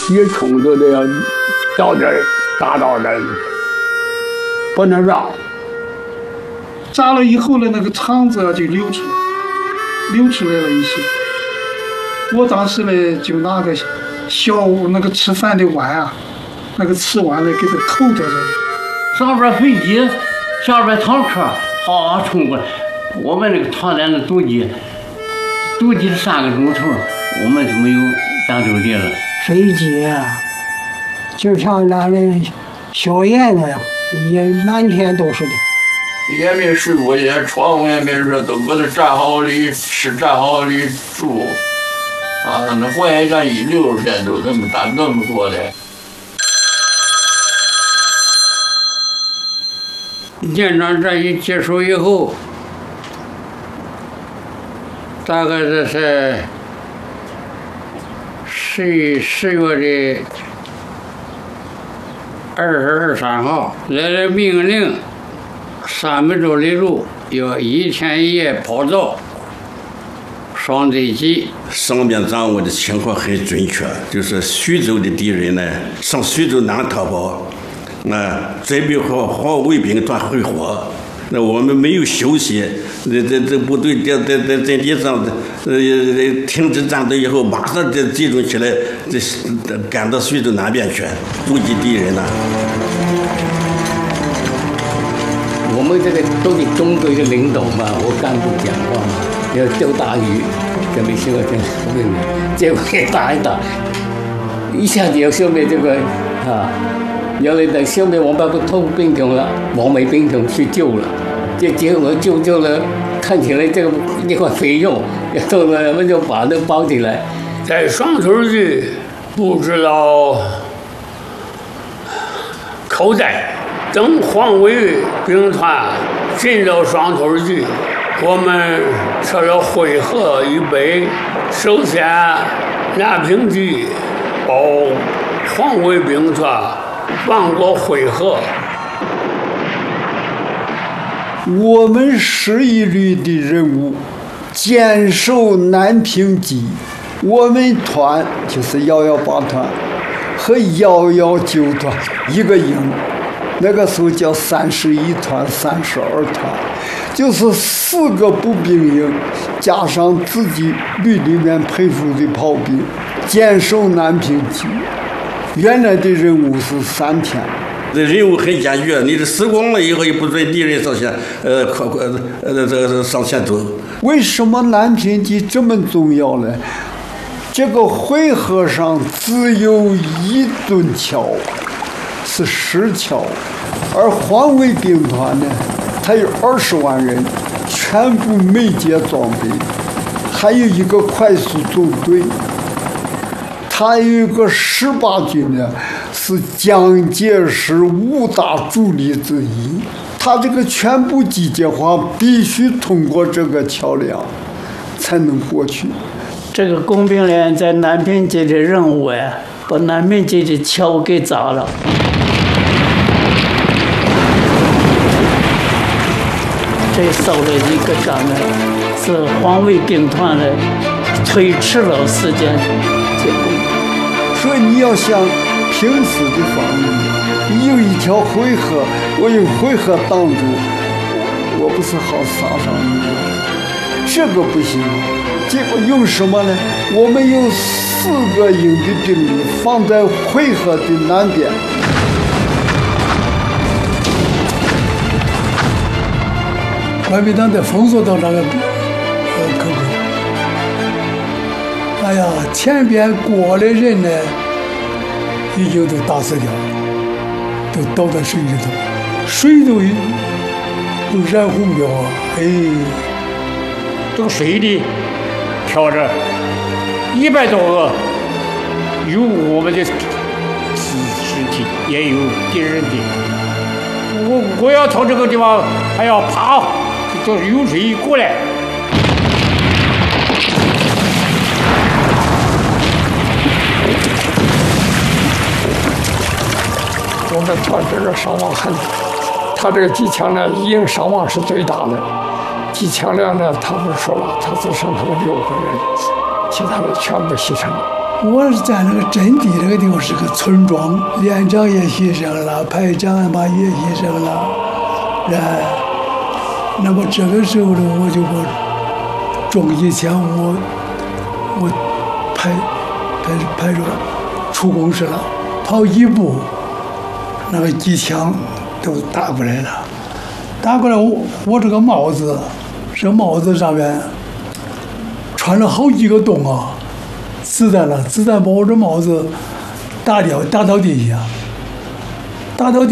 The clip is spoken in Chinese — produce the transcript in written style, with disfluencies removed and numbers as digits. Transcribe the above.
一冲都得要早点炸到人，不能让。 炸了以后呢，那个肠子就流出来了一些。我当时呢就拿个小那个吃饭的碗啊，那个瓷碗呢给它扣在这里。 上边飞机，下边坦克，好冲过来。我们那个团在那堵击了3个钟头，我们就没有战斗力了。 飞机啊，就像那的硝烟那样，也满天都是的。 也没睡过夜，床也没睡，都搁那站好里吃，站好里住。啊，那火焰战役60天都那么大那么多的。建昌战役结束以后，大概这是10月的22、23号，来了命令，3百多里路要1天1夜跑道，双对击。 上边掌握的情况很准确，就是徐州的敌人呢，上徐州南逃跑。准备和黄卫兵团会合，那我们没有休息，这部队在阵地上，停止战斗以后，马上就集中起来，赶到徐州南边去阻击敌人了。 我们这个都是中国的领导嘛，和干部讲话嘛，要钓大鱼，准备消灭这个，结果给打一打，一下子要消灭这个啊。原来等消灭王八不偷兵种了，王梅兵种去救了，结果救了，看起来这个一块肥肉，然后呢，我们就把它包起来， 在双头区布置了口袋，等黄卫兵团进到双头区，我们设了会合预备，首先南平区保黄卫兵团万国会合。 我们11旅的任务坚守南平基，我们团就是118团和119团一个营，那个时候叫31团、32团，就是4个步兵营加上自己旅里面配属的炮兵，坚守南平基。原来的任务是3天。 这任务很艰巨，你这死光了以后，也不准敌人上前，上前走。 为什么南平基这么重要呢？这个会合上只有1吨桥，是10桥，而黄卫兵团呢，它有20万人，全部美捷装备，还有一个快速纵队。他有一个18军呢，是蒋介石5大主力之一。他这个全部集结化必须通过这个桥梁才能过去。 这个工兵连在南平基的任务啊，把南平基的桥给砸了。这烧了一个岗呢，是黄卫兵团的推迟了时间。 所以你要想平时的防御，你有一条回合，我用回合挡住，我不是好杀伤你吗？这个不行。结果用什么呢？我们有4个营的兵力放在回合的南边。 国民党在封锁到那个口口。哎呀，前边过的人呢，已经都打死掉了，都倒在水里头，水都染红了啊！哎， 这个水里漂着100多个，有我们的尸体，也有敌人的。我要从这个地方还要爬，这有水一过来。我们团这个伤亡很大，他这个机枪呢，营伤亡是最大的。机枪量呢，他不说了，他只剩他们6个人，其他的全部牺牲了。 我是在那个阵地这个地方是个村庄，连长也牺牲了，排长嘛也牺牲了，那么这个时候呢，我就把中一枪，我排着出工事了，跑一步，那个机枪都打过来了，打过来我这个帽子，这帽子上面穿了好几个洞啊，子弹把我这帽子打到地下，